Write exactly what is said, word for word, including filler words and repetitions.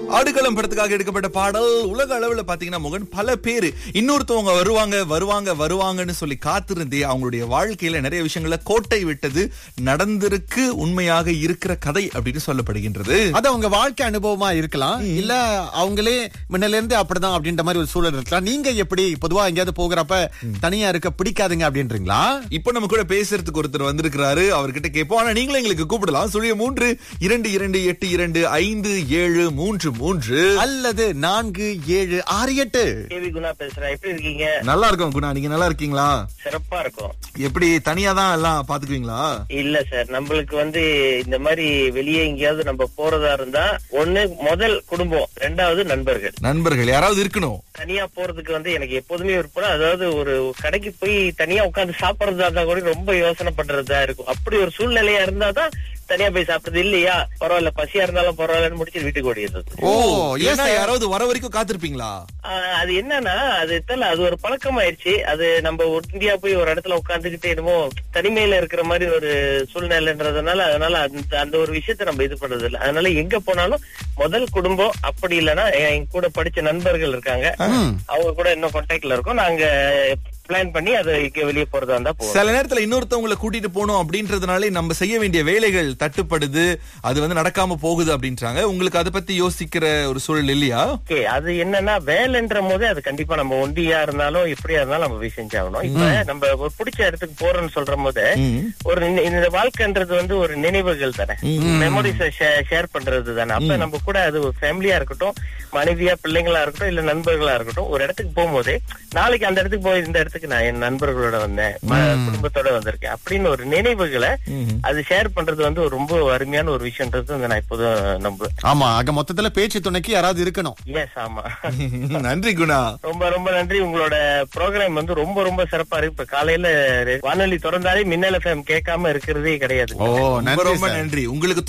ஆடுகளம் படத்துக்காக எடுக்கப்பட்ட பாடல். உலக அளவுல பாத்தீங்கன்னா மோகன், பல பேரு இன்னொருத்தவங்க வருவாங்க வருவாங்க வருவாங்கன்னு சொல்லி காத்திருந்தே அவங்களுடைய வாழ்க்கையில நிறைய விஷயங்கள கோட்டை விட்டது நடந்திருக்கு. உண்மையாக இருக்கிற கதை அப்படின்னு சொல்லப்படுகின்றது. அது அவங்க வாழ்க்கை அனுபவமா இருக்கலாம், இல்ல அவங்களே முன்னில இருந்து அப்படிதான் அப்படின்ற மாதிரி ஒரு சூழல் இருக்கலாம். நீங்க எப்படி பொதுவா எங்கேயாவது போகிறப்ப தனியா இருக்க பிடிக்காதுங்க அப்படின்றீங்களா? இப்ப நம்ம கூட பேசுறதுக்கு ஒருத்தர் வந்திருக்கிறாரு, அவர்கிட்ட கேட்போம். ஆனா நீங்களும் எங்களுக்கு கூப்பிடலாம். சுழிய மூன்று இரண்டு இரண்டு எட்டு இரண்டு ஐந்து ஏழு மூன்று மூன்று அல்லது நான்கு ஏழு ஆறு எட்டு. கேவி குணா பேசுறேன். எப்படி இருக்கீங்க? நல்லா இருக்கோம் குணா, நீங்க நல்லா இருக்கீங்களா? சிறப்பா இருக்கும். எப்படி தனியா தான் எல்லாம் பாத்துக்குவீங்களா? இல்ல சார், நம்மளுக்கு வந்து இந்த மாதிரி வெளியே எங்கேயாவது நம்ம போறதா இருந்தா ஒண்ணு முதல் குடும்பம், ரெண்டாவது நண்பர்கள். நண்பர்கள் யாராவது இருக்கணும். தனியா போறதுக்கு வந்து எனக்கு எப்போதுமே விருப்பம். அதாவது ஒரு கடைக்கு போய் தனியா உட்கார்ந்து சாப்பிடறதா இருந்தா கூட ரொம்ப யோசனை பண்றதா இருக்கும். அப்படி ஒரு சூழ்நிலையா இருந்தாதான் தனியா போய் சாப்பிடுறது. இல்லையா பரவாயில்ல, பசியா இருந்தாலும் பரவாயில்லன்னு முடிச்சு வீட்டுக்கு ஓடிடுறது. ஓ, ஏன்னா யாராவது வர வரைக்கும் காத்திருப்பீங்களா? அது என்னன்னா அது தெரியல, அது ஒரு பழக்கம் ஆயிடுச்சு. அது நம்ம இந்தியா போய் ஒரு இடத்துல உட்காந்துக்கிட்டே என்னமோ தனிமையில இருக்கிற மாதிரி ஒரு சூழ்நிலைன்றதுனால அதனால அந்த அந்த ஒரு விஷயத்த நம்ம இது பண்றது இல்லை. அதனால எங்க போனாலும் முதல் குடும்பம், அப்படி இல்லைன்னா என் கூட படிச்ச நண்பர்கள் இருக்காங்க, அவங்க கூட இன்னும் கான்டாக்ட்ல இருக்கோம். நாங்க பிளான் பண்ணி அதை வெளியே போறதா இருந்தா போவோம். சில நேரத்துல இன்னொருத்தவங்களை கூட்டிட்டு போனோம் அப்படின்றதுனாலே நம்ம செய்ய வேண்டிய வேலைகள் தட்டுப்படுது, அது வந்து நடக்காம போகுது அப்படின்றாங்க. உங்களுக்கு அதை பத்தி யோசிக்கிற ஒரு சூழல் இல்லையா? ஓகே, அது என்னன்னா வேலைன்ற போது அது கண்டிப்பா நம்ம ஒண்டியா இருந்தாலும் எப்படியா இருந்தாலும் நம்ம போய் செஞ்சாகணும். இப்ப நம்ம ஒரு பிடிச்ச இடத்துக்கு போறோம்னு சொல்ற போது ஒரு இந்த வாழ்க்கைன்றது வந்து ஒரு நினைவுகள் தானே, மெமரிஸ் ஷேர் பண்றது தானே. அப்ப நம்ம கூட அது ஒரு ஃபேமிலியா இருக்கட்டும், மனைவியா பிள்ளைங்களா இருக்கட்டும், இல்ல நண்பர்களா இருக்கட்டும், ஒரு இடத்துக்கு போகும்போது நாளைக்கு அந்த இடத்துக்கு போய் இந்த இடத்துக்கு நான் என் நண்பர்களோட வந்தேன், குடும்பத்தோட வந்திருக்கேன் அப்படின்னு ஒரு நினைவுகளை அது ஷேர் பண்றது வந்து ஒரு ரொம்ப அருமையான ஒரு விஷயம்ன்றது வந்து நான் இப்போதும் நம்புவேன். ஆமா, ஆக மொத்தத்துல பேச்சு துணைக்கு யாராவது இருக்கணும். எஸ், ஆமா. நன்றி குணா, ரொம்ப ரொம்ப நன்றி. உங்களோட ப்ரோக்ராம் வந்து ரொம்ப ரொம்ப சிறப்பா இருக்கு. இப்ப காலையில வானொலி திறந்தாலே மின்னல் எஃப்எம் கேட்காம இருக்கிறதே கிடையாது. ஓ, ரொம்ப ரொம்ப நன்றி உங்களுக்கு.